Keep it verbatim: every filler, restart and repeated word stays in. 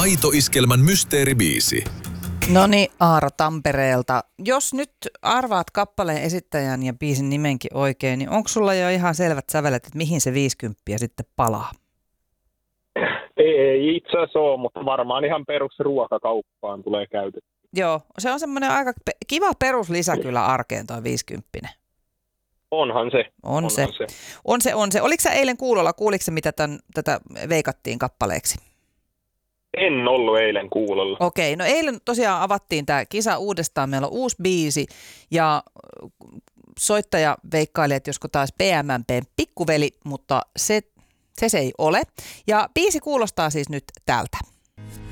Aito Iskelmän mysteeribiisi. Noniin, Aaro Tampereelta. Jos nyt arvaat kappaleen esittäjän ja biisin nimenkin oikein, niin onko sulla jo ihan selvät sävelet, että mihin se viisikymppiä sitten palaa? Ei itse asiassa ole, mutta varmaan ihan perusruokakauppaan tulee käytetty. Joo, se on semmoinen aika pe- kiva peruslisä kyllä arkeen toi viisikymppinen. Onhan se. On onhan se. se. On se, on se. Oliko sä eilen kuulolla, kuuliko sä mitä tämän, tätä veikattiin kappaleeksi? En ollut eilen kuulolla. Okei, no eilen tosiaan avattiin tämä kisa uudestaan. Meillä on uusi biisi ja soittaja veikkaili, että josko taas P M M P:n pikkuveli, mutta se, se se ei ole. Ja biisi kuulostaa siis nyt tältä.